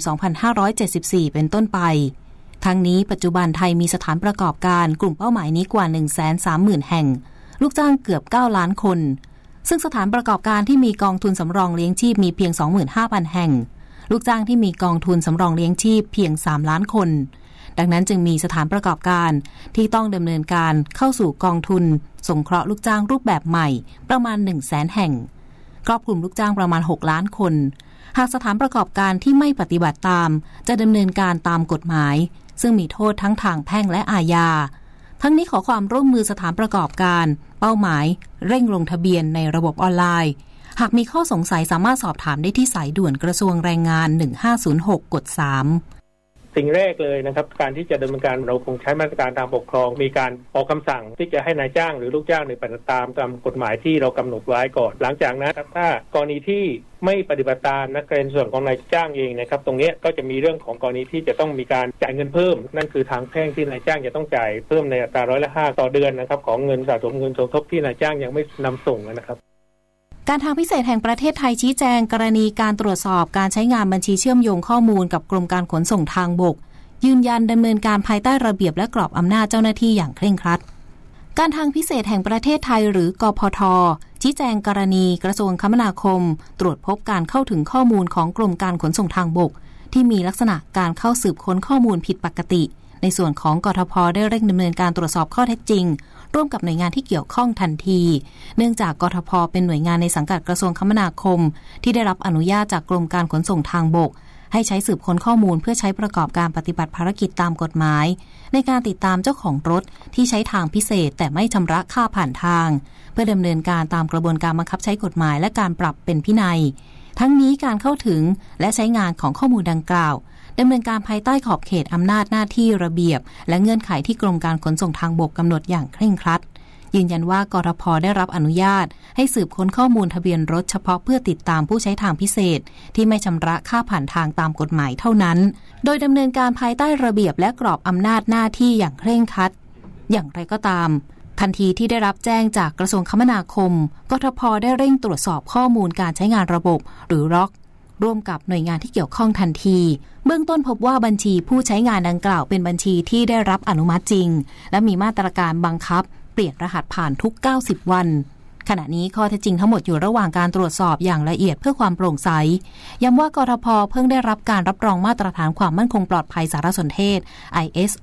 S6: 2574 เป็นต้นไปทั้งนี้ปัจจุบันไทยมีสถานประกอบการกลุ่มเป้าหมายนี้กว่า 130,000 แห่งลูกจ้างเกือบ9 ล้านคนซึ่งสถานประกอบการที่มีกองทุนสำรองเลี้ยงชีพมีเพียง 25,000 แห่งลูกจ้างที่มีกองทุนสำรองเลี้ยงชีพเพียง3 ล้านคนดังนั้นจึงมีสถานประกอบการที่ต้องดำเนินการเข้าสู่กองทุนสงเคราะห์ลูกจ้างรูปแบบใหม่ประมาณ 100,000 แห่งครอบคลุมลูกจ้างประมาณ6 ล้านคนหากสถานประกอบการที่ไม่ปฏิบัติตามจะดำเนินการตามกฎหมายซึ่งมีโทษทั้งทางแพ่งและอาญาทั้งนี้ขอความร่วมมือสถานประกอบการเป้าหมายเร่งลงทะเบียนในระบบออนไลน์หากมีข้อสงสัยสามารถสอบถามได้ที่สายด่วนกระทรวงแรงงาน1506 กด 3
S14: สิ่งแรกเลยนะครับการที่จะดำเนินการเราคงใช้มาตรการทางปกครองมีการออกคำสั่งที่จะให้นายจ้างหรือลูกจ้างในปฏิบัติตามกฎหมายที่เรากำหนดไว้ก่อนหลังจากนั้นถ้ากรณีที่ไม่ปฏิบัติตามนักเรียนส่วนของนายจ้างเองนะครับตรงนี้ก็จะมีเรื่องของกรณีที่จะต้องมีการจ่ายเงินเพิ่มนั่นคือทางแพ่งที่นายจ้างจะต้องจ่ายเพิ่มในอัตราร้อยละ 5 ต่อเดือนนะครับของเงินสะสมเงินสมทบที่นายจ้างยังไม่นำส่งนะครับ
S6: การทางพิเศษแห่งประเทศไทยชี้แจงกรณีการตรวจสอบการใช้งานบัญชีเชื่อมโยงข้อมูลกับกรมการขนส่งทางบกยืนยันดำเนินการภายใต้ระเบียบและกรอบอำนาจเจ้าหน้าที่อย่างเคร่งครัดการทางพิเศษแห่งประเทศไทยหรือกพท.ชี้แจงกรณีกระทรวงคมนาคมตรวจพบการเข้าถึงข้อมูลของกรมการขนส่งทางบกที่มีลักษณะการเข้าสืบค้นข้อมูลผิดปกติในส่วนของกทพ.ได้เร่งดำเนินการตรวจสอบข้อเท็จจริงร่วมกับหน่วยงานที่เกี่ยวข้องทันทีเนื่องจากกทพ.เป็นหน่วยงานในสังกัดกระทรวงคมนาคมที่ได้รับอนุญาตจากกรมการขนส่งทางบกให้ใช้สืบค้นข้อมูลเพื่อใช้ประกอบการปฏิบัติภารกิจตามกฎหมายในการติดตามเจ้าของรถที่ใช้ทางพิเศษแต่ไม่ชำระค่าผ่านทางเพื่อดำเนินการตามกระบวนการบังคับใช้กฎหมายและการปรับเป็นพินัยทั้งนี้การเข้าถึงและใช้งานของข้อมูลดังกล่าวดำเนินการภายใต้ขอบเขตอำนาจหน้าที่ระเบียบและเงื่อนไขที่กรมการขนส่งทางบกกำหนดอย่างเคร่งครัดยืนยันว่ากทพ.ได้รับอนุญาตให้สืบค้นข้อมูลทะเบียนรถเฉพาะเพื่อติดตามผู้ใช้ทางพิเศษที่ไม่ชำระค่าผ่านทางตามกฎหมายเท่านั้นโดยดำเนินการภายใต้ระเบียบและกรอบอำนาจหน้าที่อย่างเคร่งครัดอย่างไรก็ตามทันทีที่ได้รับแจ้งจากกระทรวงคมนาคมกทพ.ได้เร่งตรวจสอบข้อมูลการใช้งานระบบหรือร็อกร่วมกับหน่วยงานที่เกี่ยวข้องทันทีเบื้องต้นพบว่าบัญชีผู้ใช้งานดังกล่าวเป็นบัญชีที่ได้รับอนุมัติจริงและมีมาตรการบังคับเปลี่ยนรหัสผ่านทุก90วันขณะนี้ข้อเท็จจริงทั้งหมดอยู่ระหว่างการตรวจสอบอย่างละเอียดเพื่อความโปร่งใสย้ำว่ากทพ.เพิ่งได้รับการรับรองมาตรฐานความมั่นคงปลอดภัยสารสนเทศ ISO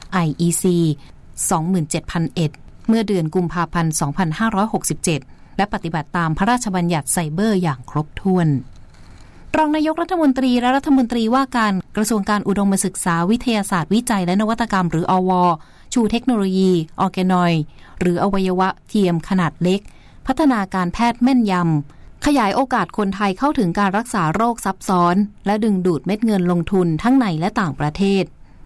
S6: IEC 27001 เมื่อเดือนกุมภาพันธ์ 2567 และปฏิบัติตามพระราชบัญญัติไซเบอร์อย่างครบถ้วนรองนายกรัฐมนตรีและรัฐมนตรีว่าการกระทรวงการอุดมศึกษาวิทยาศาสตร์วิจัยและนวัตกรรมหรืออว.ชูเทคโนโลยีออร์แกนอยด์หรืออวัยวะเทียมขนาดเล็กพัฒนาการแพทย์แม่นยำขยายโอกาสคนไทยเข้าถึงการรักษาโรคซับซ้อนและดึงดูดเม็ดเงินลงทุนทั้งในและต่างประเทศ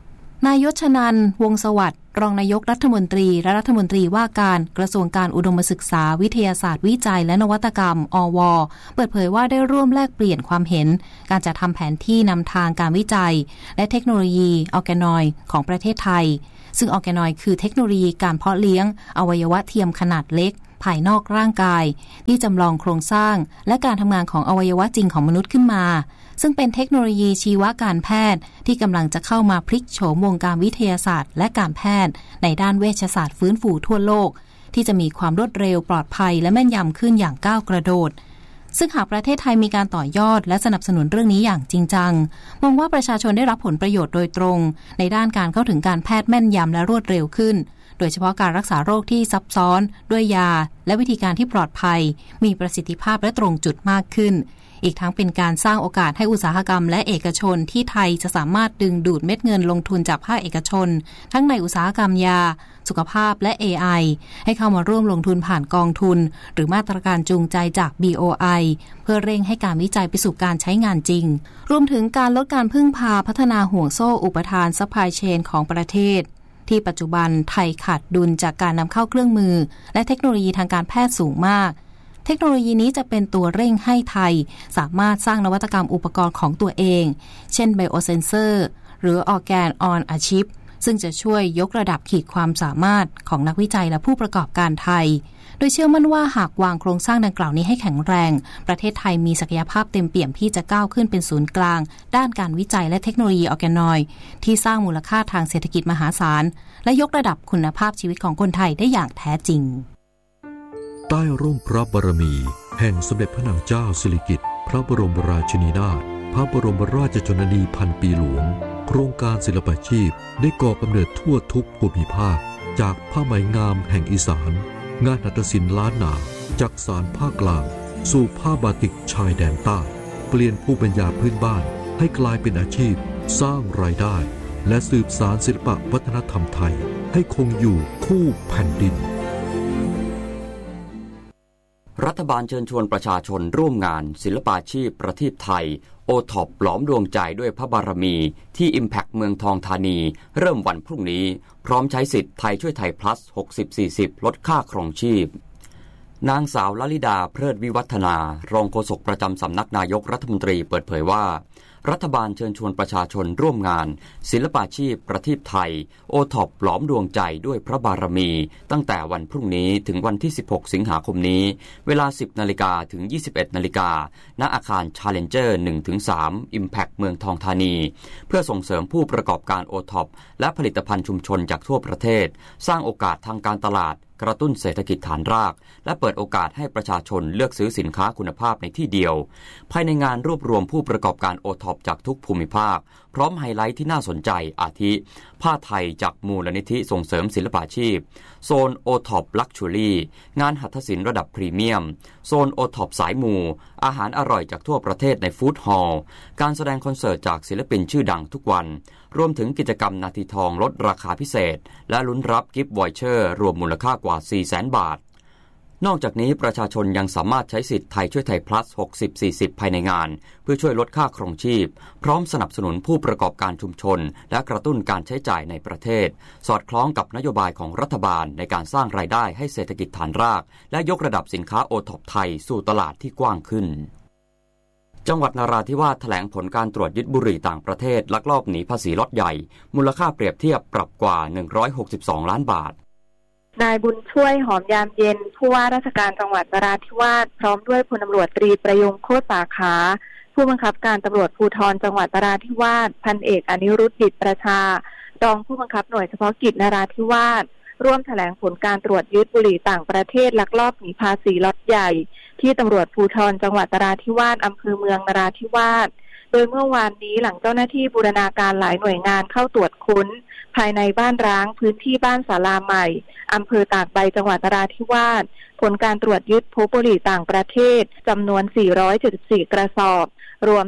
S6: นายยศชนันท์วงศ์สวัสดิ์รองนายกรัฐมนตรีและรัฐมนตรีว่าการกระทรวงการอุดมศึกษาวิทยาศาสตร์วิจัยและนวัตกรรมอว.เปิดเผยว่าได้ร่วมแลกเปลี่ยนความเห็นการจัดทำแผนที่นำทางการวิจัยและเทคโนโลยีออร์แกนอยด์ของประเทศไทยซึ่งออร์แกนอยด์คือเทคโนโลยีการเพาะเลี้ยงอวัยวะเทียมขนาดเล็กภายนอกร่างกายที่จำลองโครงสร้างและการทำงานของอวัยวะจริงของมนุษย์ขึ้นมาซึ่งเป็นเทคโนโลยีชีวการแพทย์ที่กำลังจะเข้ามาพลิกโฉมวงการวิทยาศาสตร์และการแพทย์ในด้านเวชศาสตร์ฟื้นฟูทั่วโลกที่จะมีความรวดเร็วปลอดภัยและแม่นยำขึ้นอย่างก้าวกระโดดซึ่งหากประเทศไทยมีการต่อยอดและสนับสนุนเรื่องนี้อย่างจริงจังมองว่าประชาชนได้รับผลประโยชน์โดยตรงในด้านการเข้าถึงการแพทย์แม่นยำและรวดเร็วขึ้นโดยเฉพาะการรักษาโรคที่ซับซ้อนด้วยยาและวิธีการที่ปลอดภัยมีประสิทธิภาพและตรงจุดมากขึ้นอีกทั้งเป็นการสร้างโอกาสให้อุตสาหกรรมและเอกชนที่ไทยจะสามารถดึงดูดเม็ดเงินลงทุนจากภาคเอกชนทั้งในอุตสาหกรรมยาสุขภาพและ AI ให้เข้ามาร่วมลงทุนผ่านกองทุนหรือมาตรการจูงใจจาก BOI เพื่อเร่งให้การวิจัยไปสู่การใช้งานจริงรวมถึงการลดการพึ่งพาพัฒนาห่วงโซ่อุปทาน Supply Chain ของประเทศที่ปัจจุบันไทยขาดดุลจากการนำเข้าเครื่องมือและเทคโนโลยีทางการแพทย์สูงมากเทคโนโลยีนี้จะเป็นตัวเร่งให้ไทยสามารถสร้างนวัตกรรมอุปกรณ์ของตัวเองเช่น Biosensor หรือ Organ on a Chip ซึ่งจะช่วยยกระดับขีดความสามารถของนักวิจัยและผู้ประกอบการไทยโดยเชื่อมั่นว่าหากวางโครงสร้างดังกล่าวนี้ให้แข็งแรงประเทศไทยมีศักยภาพเต็มเปี่ยมที่จะก้าวขึ้นเป็นศูนย์กลางด้านการวิจัยและเทคโนโลยีออร์แกนอยด์ที่สร้างมูลค่าทางเศรษฐกิจมหาศาลและยกระดับคุณภาพชีวิตของคนไทยได้อย่างแท้จริง
S15: ใต้ร่มพระบารมีแห่งสมเด็จพระนางเจ้าสิริกิติ์พระบรมราชินีนาถพระบรมราชชนนีพันปีหลวงโครงการศิลปาชีพได้ก่อกำเนิดทั่วทุกภูมิภาคจากผ้าไหมงามแห่งอีสานงานหัตถศิลป์ล้านนาจักสานภาคกลางสู่ผ้าบาติกชายแดนใต้เปลี่ยนภูมิปัญญาพื้นบ้านให้กลายเป็นอาชีพสร้างรายได้และสืบสานศิลปวัฒนธรรมไทยให้คงอยู่คู่แผ่นดิน
S7: รัฐบาลเชิญชวนประชาชนร่วมงานศิลปาชีพประทีปไทยโอท็อปหลอมดวงใจด้วยพระบารมีที่ Impact เมืองทองธานีเริ่มวันพรุ่งนี้พร้อมใช้สิทธิ์ไทยช่วยไทย plus 60-40 ลดค่าครองชีพนางสาวลลิดาเพลิดวิวัฒนารองโฆษกประจำสำนักนายกรัฐมนตรีเปิดเผยว่ารัฐบาลเชิญชวนประชาชนร่วมงานศิลปาชีพประทีปไทยโอท็อปหลอมดวงใจด้วยพระบารมีตั้งแต่วันพรุ่งนี้ถึงวันที่16สิงหาคมนี้เวลา 10 นาฬิกาถึง 21 นาฬิกาณอาคาร Challenger 1-3 Impact เมืองทองธานีเพื่อส่งเสริมผู้ประกอบการโอท็อปและผลิตภัณฑ์ชุมชนจากทั่วประเทศสร้างโอกาสทางการตลาดกระตุ้นเศรษฐกิจฐานรากและเปิดโอกาสให้ประชาชนเลือกซื้อสินค้าคุณภาพในที่เดียวภายในงานรวบรวมผู้ประกอบการโอท็อปจากทุกภูมิภาคพร้อมไฮไลท์ที่น่าสนใจอาทิผ้าไทยจากมูลนิธิส่งเสริมศิลปาชีพโซนโอท็อปลักชัวรี่งานหัตถศิลป์ระดับพรีเมียมโซนโอท็อปสายมูอาหารอร่อยจากทั่วประเทศในฟู้ดฮอลล์การแสดงคอนเสิร์ตจากศิลปินชื่อดังทุกวันรวมถึงกิจกรรมนาทีทองลดราคาพิเศษและลุ้นรับกิฟต์วอยเชอร์รวมมูลค่ากว่า 400,000 บาทนอกจากนี้ประชาชนยังสามารถใช้สิทธิ์ไทยช่วยไทย plus 60-40 ภายในงานเพื่อช่วยลดค่าครองชีพพร้อมสนับสนุนผู้ประกอบการชุมชนและกระตุ้นการใช้จ่ายในประเทศสอดคล้องกับนโยบายของรัฐบาลในการสร้างรายได้ให้เศรษฐกิจฐานรากและยกระดับสินค้าโอท็อปไทยสู่ตลาดที่กว้างขึ้นจังหวัดนราธิวาสแถลงผลการตรวจยึดบุหรี่ต่างประเทศลักลอบหนีภาษีล็อตใหญ่มูลค่าเปรียบเทียบปรับกว่า162ล้านบาท
S9: นายบุญช่วยหอมยามเย็นผู้ว่าราชการจังหวัดนราธิวาสพร้อมด้วยพลตำรวจตรีประยงโคตรสาขาผู้บังคับการตำรวจภูธรจังหวัดนราธิวาสพันเอกอนิรุทธ ดิษฐ์ประชารองผู้บังคับหน่วยเฉพาะกิจนราธิวาสร่วมแถลงผลการตรวจยึดบุหรี่ต่างประเทศลักลอบหนีภาษีล็อตใหญ่ที่ตำรวจภูธรจังหวัดนราธิวาสอำเภอเมืองนราธิวาสโดยเมื่อวานนี้หลังเจ้าหน้าที่บูรณาการหลายหน่วยงานเข้าตรวจค้นภายในบ้านร้างพื้นที่บ้านศาลาใหม่อำเภอตากใบจังหวัดนราธิวาสผลการตรวจยึดพบบุหรี่ต่างประเทศจำนวน474กระสอบรวม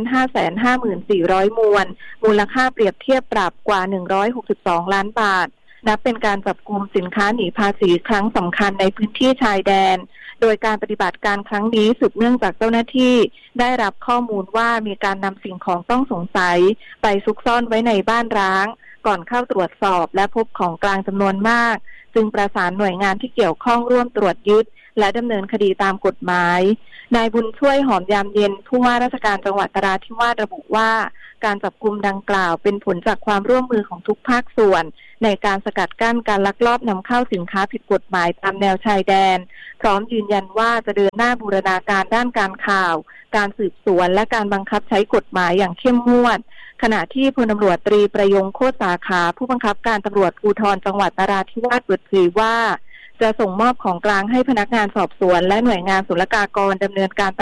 S9: 4,554,000 มวลมูลค่าเปรียบเทียบปรับกว่า162ล้านบาทนับเป็นการจับกุมสินค้าหนีภาษีครั้งสำคัญในพื้นที่ชายแดนโดยการปฏิบัติการครั้งนี้สืบเนื่องจากเจ้าหน้าที่ได้รับข้อมูลว่ามีการนำสิ่งของต้องสงสัยไปซุกซ่อนไว้ในบ้านร้าง
S16: ก่อนเข้าตรวจสอบและพบของกลางจำนวนมากจึงประสานหน่วยงานที่เกี่ยวข้องร่วมตรวจยึดและดำเนินคดีตามกฎหมายนายบุญช่วยหอมยามเย็นผู้ว่าราชการจังหวัดนราธิวาสระบุว่าการจับกุมดังกล่าวเป็นผลจากความร่วมมือของทุกภาคส่วนในการสกัดกั้นการลักลอบนำเข้าสินค้าผิดกฎหมายตามแนวชายแดนพร้อมยืนยันว่าจะเดินหน้าบูรณาการด้านการข่าวการสืบสวนและการบังคับใช้กฎหมายอย่างเข้มงวดขณะที่พลตำรวจตรีประยงโคตรสาขาผู้บังคับการตำรวจภูธรจังหวัดนราธิวาสเปิดเผยว่าจะส่งมอบของกลางให้พนักงานสอบสวนและหน่วยงานศุลกากรดำเนินการ